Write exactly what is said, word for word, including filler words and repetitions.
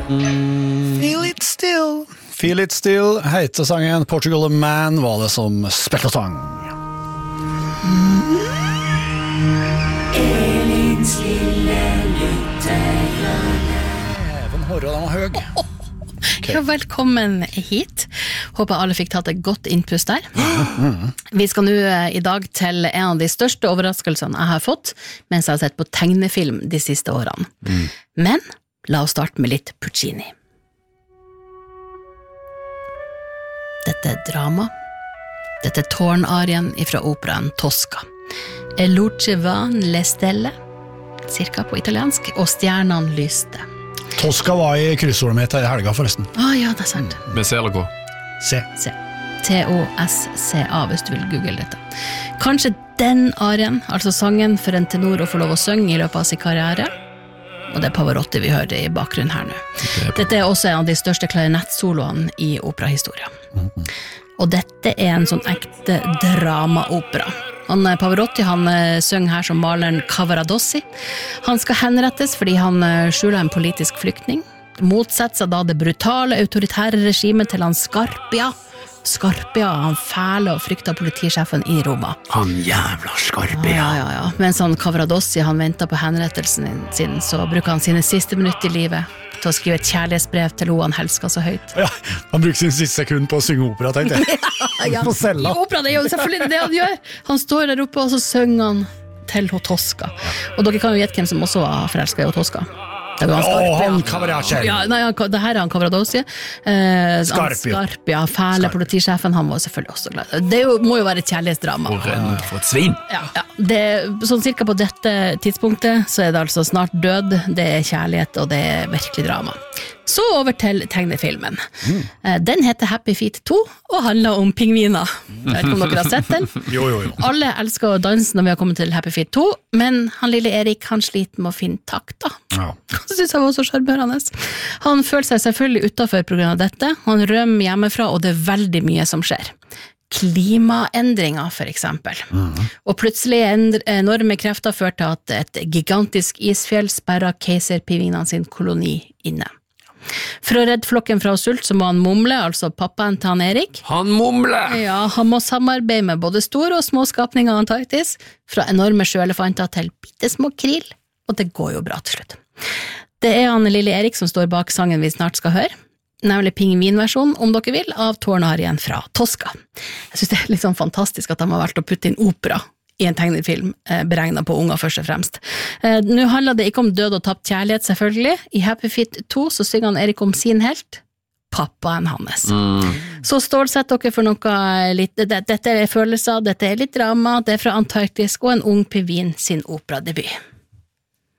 Feel it still. Feel it still heter sangen. Portugal Man var det som spilte sang. Elins lille lytterhjørne. Even horror, den var høg. Okay. Ja, velkommen hit. Håper alle fikk tatt et godt innpust der. Vi skal nå i dag til en av de største overraskelsene jeg har fått mens jeg har sett på tegnefilm de siste årene. Mm. Men la oss starte med litt Puccini. Dette er drama. Dette er tårnarien fra operaen Tosca. E luce van le stelle, cirka på italiensk, og stjernene lyste. Tosca var i kryssordet mitt i helga forresten. Ah, ja, det er sant. Med C eller K? C. C. T O S C A hvis du vil google dette. Kanskje den arien, altså sangen for en tenor å få lov å synge i løpet av sin karriere, og det er Pavarotti vi hører i bakgrunnen her nå. Dette er også en av de største klarinettsoloene i operahistorien. Mm-hmm. Og dette er en sånn ekte dramaopera. Han, Pavarotti han synger her som maleren Cavaradossi. Han skal henrettes fordi han skjuler en politisk flyktning. Motsetter seg da det brutale, autoritære regimet til han Scarpia. Scarpia, han fæle og frykta politisjefen i Roma. Han jævla Scarpia. Ja, ja, ja. Mens han Cavaradossi han venter på henrettelsen sin, så bruker han sine siste minutter i livet til å skrive et kjærlighetsbrev til henne han helsker så høyt. Ja, han bruker sin siste sekund på å synge opera, tenkte jeg. ja, ja. På cella. I opera, det er jo selvfølgelig det han gjør. Han står der oppe, og så synger han til Tosca. Og dere kan jo gjette hvem som også var forelsket i Tosca. Det var Åh, han Cavaradossi. Ja, nei, det her er han Cavaradossi. Eh, Scarpia. Scarpia, fæle politisjefen, han var selvfølgelig også glad. Det jo, må jo være et kjærlighetsdrama. For, en, for et svin. Ja, ja. Det, sånn cirka på dette tidspunktet, så er det altså snart død, det er kjærlighet, og det er virkelig drama. Så over til tegnefilmen. Mm. Den heter Happy Feet to, og handler om pingviner. Jeg vet ikke om dere har sett den? jo, jo, jo. Alle elsker å danse når vi har kommet til Happy Feet to, men han lille Erik, han sliter med å finne takt da. Ja. Det synes jeg var så sjarmerende. Han føler seg selvfølgelig utenfor på grunn av dette. Han rømmer hjemmefra, og det er veldig mye som skjer. Klimaendringer for eksempel. Mm. Og plutselig enorme krefter fører til at et gigantisk isfjell sperrer keiserpingvinene sin koloni inne. For å redde flokken fra sult så må han mumle, altså pappaen til han Erik. Han mumler! Ja, han må samarbeide med både store og små skapninger av Antarktis, fra enorme sjøelefanter til bittesmå krill, og det går jo bra til slutt. Det er han lille Erik som står bak sangen vi snart skal høre, nemlig pingvinversjonen, om dere vil, av tårnarien fra Tosca. Jeg synes det er litt sånn fantastisk at de har valgt å putte inn opera i en tegnefilm eh, beregnet på unger først og fremst. Eh, nå handler det ikke om død og tapt kjærlighet, selvfølgelig. I Happy Feet to så synger han Erik om sin helt, pappaen hans. Mm. Så stålsett dere for noe litt, det, dette er følelser, dette er litt drama, det er fra Antarktis og en ung pingvin sin operadebut.